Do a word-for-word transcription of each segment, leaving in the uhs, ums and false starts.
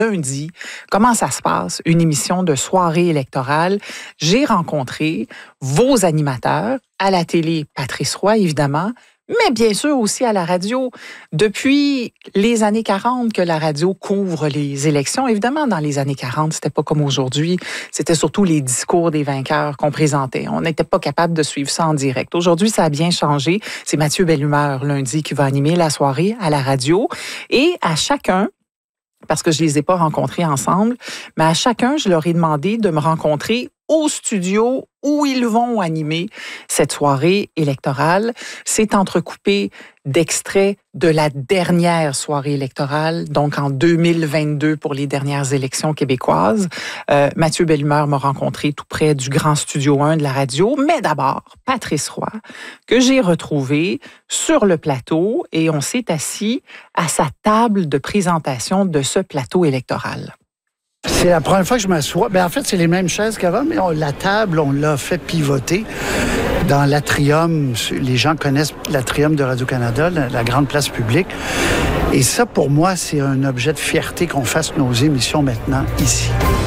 Lundi, comment ça se passe, une émission de soirée électorale? J'ai rencontré vos animateurs, à la télé, Patrice Roy, évidemment, mais bien sûr aussi à la radio. Depuis les années quarante que la radio couvre les élections, évidemment, dans les années quarante, c'était pas comme aujourd'hui. C'était surtout les discours des vainqueurs qu'on présentait. On n'était pas capable de suivre ça en direct. Aujourd'hui, ça a bien changé. C'est Mathieu Bellumeur, lundi, qui va animer la soirée à la radio. Et à chacun, parce que je les ai pas rencontrés ensemble, mais à chacun, je leur ai demandé de me rencontrer au studio où ils vont animer cette soirée électorale. C'est entrecoupé d'extraits de la dernière soirée électorale, donc en deux mille vingt-deux pour les dernières élections québécoises. Euh, Mathieu Bellumeur m'a rencontré tout près du grand studio un de la radio, mais d'abord, Patrice Roy, que j'ai retrouvé sur le plateau et on s'est assis à sa table de présentation de ce plateau électoral. C'est la première fois que je m'assois. Ben, en fait, c'est les mêmes chaises qu'avant, mais on, la table, on l'a fait pivoter dans l'atrium. Les gens connaissent l'atrium de Radio-Canada, la, la grande place publique. Et ça, pour moi, c'est un objet de fierté qu'on fasse nos émissions maintenant ici.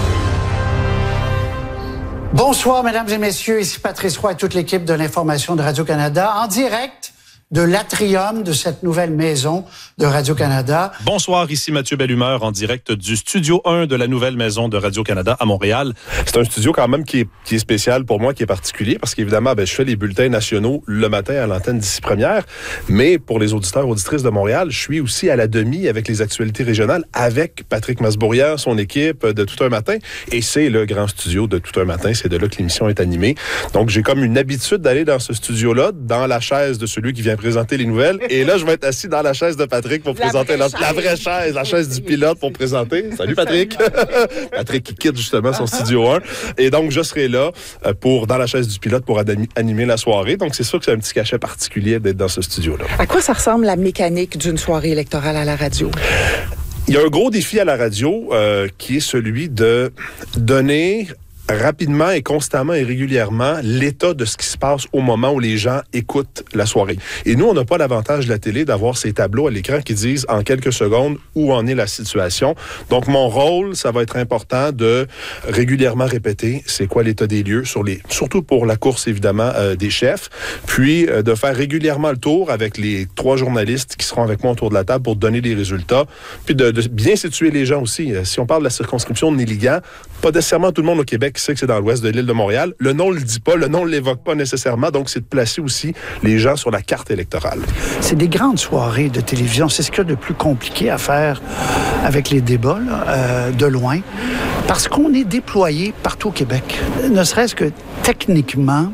Bonsoir, mesdames et messieurs. Ici Patrice Roy et toute l'équipe de l'information de Radio-Canada en direct de l'atrium de cette nouvelle maison de Radio-Canada. Bonsoir, ici Mathieu Bellumeur en direct du studio un de la nouvelle maison de Radio-Canada à Montréal. C'est un studio quand même qui est, qui est spécial pour moi, qui est particulier, parce qu'évidemment, ben, je fais les bulletins nationaux le matin à l'antenne d'ici première, mais pour les auditeurs, auditrices de Montréal, je suis aussi à la demi avec les actualités régionales, avec Patrick Masbourian, son équipe de Tout un matin, et c'est le grand studio de Tout un matin, c'est de là que l'émission est animée. Donc, j'ai comme une habitude d'aller dans ce studio-là, dans la chaise de celui qui vient présenter les nouvelles. Et là, je vais être assis dans la chaise de Patrick pour la présenter vraie la, la vraie chaise, la chaise du pilote pour présenter. Salut Patrick! Patrick qui quitte justement son studio un. Et donc, je serai là pour, dans la chaise du pilote pour animer la soirée. Donc, c'est sûr que c'est un petit cachet particulier d'être dans ce studio-là. À quoi ça ressemble la mécanique d'une soirée électorale à la radio? Il y a un gros défi à la radio euh, qui est celui de donner rapidement et constamment et régulièrement l'état de ce qui se passe au moment où les gens écoutent la soirée. Et nous, on n'a pas l'avantage de la télé d'avoir ces tableaux à l'écran qui disent en quelques secondes où en est la situation. Donc, mon rôle, ça va être important de régulièrement répéter c'est quoi l'état des lieux, sur les, surtout pour la course, évidemment, euh, des chefs, puis euh, de faire régulièrement le tour avec les trois journalistes qui seront avec moi autour de la table pour donner les résultats, puis de, de bien situer les gens aussi. Si on parle de la circonscription de Néligan, pas nécessairement tout le monde au Québec qui sait que c'est dans l'ouest de l'île de Montréal. Le nom ne le dit pas, le nom ne l'évoque pas nécessairement, donc c'est de placer aussi les gens sur la carte électorale. C'est des grandes soirées de télévision. C'est ce qu'il y a de plus compliqué à faire avec les débats, là, euh, de loin, parce qu'on est déployé partout au Québec. Ne serait-ce que techniquement,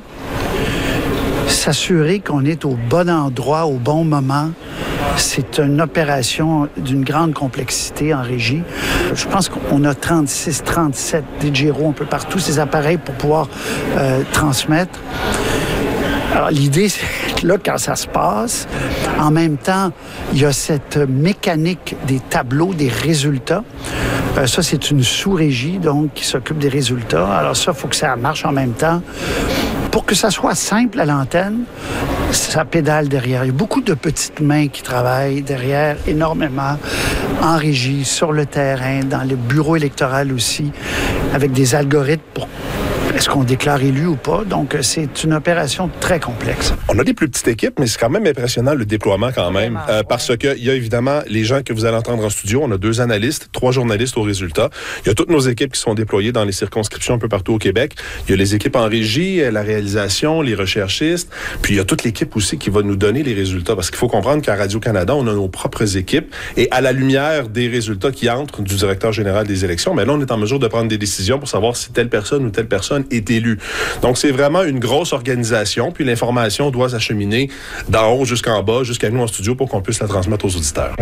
s'assurer qu'on est au bon endroit, au bon moment, c'est une opération d'une grande complexité en régie. Je pense qu'on a trente-six, trente-sept D J R O un peu partout, ces appareils pour pouvoir euh, transmettre. Alors, l'idée, c'est que là, quand ça se passe, en même temps, il y a cette mécanique des tableaux, des résultats. Euh, ça, c'est une sous-régie, donc, qui s'occupe des résultats. Alors ça, il faut que ça marche en même temps. Pour que ça soit simple à l'antenne, ça pédale derrière. Il y a beaucoup de petites mains qui travaillent derrière, énormément, en régie, sur le terrain, dans le bureau électoral aussi, avec des algorithmes pour est-ce qu'on déclare élu ou pas? Donc, c'est une opération très complexe. On a des plus petites équipes, mais c'est quand même impressionnant le déploiement quand même. Vraiment, euh, parce qu'il y a évidemment les gens que vous allez entendre en studio. On a deux analystes, trois journalistes au résultat. Il y a toutes nos équipes qui sont déployées dans les circonscriptions un peu partout au Québec. Il y a les équipes en régie, la réalisation, les recherchistes. Puis il y a toute l'équipe aussi qui va nous donner les résultats. Parce qu'il faut comprendre qu'à Radio-Canada, on a nos propres équipes. Et à la lumière des résultats qui entrent du directeur général des élections, mais là, on est en mesure de prendre des décisions pour savoir si telle personne ou telle personne est élu. Donc, c'est vraiment une grosse organisation, puis l'information doit s'acheminer d'en haut jusqu'en bas, jusqu'à nous en studio pour qu'on puisse la transmettre aux auditeurs.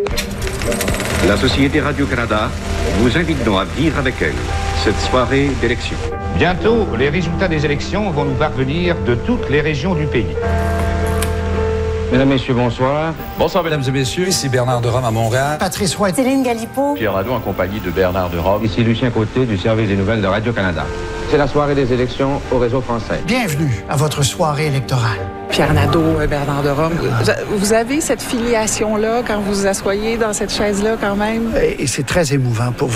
La Société Radio-Canada vous invite donc à vivre avec elle cette soirée d'élection. Bientôt, les résultats des élections vont nous parvenir de toutes les régions du pays. Mesdames, Messieurs, bonsoir. Bonsoir, mesdames et messieurs. Ici Bernard de Rome à Montréal. Patrice Roy. Céline Galipo. Pierre Nadeau en compagnie de Bernard de Rome. Ici Lucien Côté du service des nouvelles de Radio-Canada. C'est la soirée des élections au réseau français. Bienvenue à votre soirée électorale. Pierre Nadeau, Bernard de Rome. Vous avez cette filiation-là quand vous vous asseyez dans cette chaise-là quand même? Et c'est très émouvant pour vous.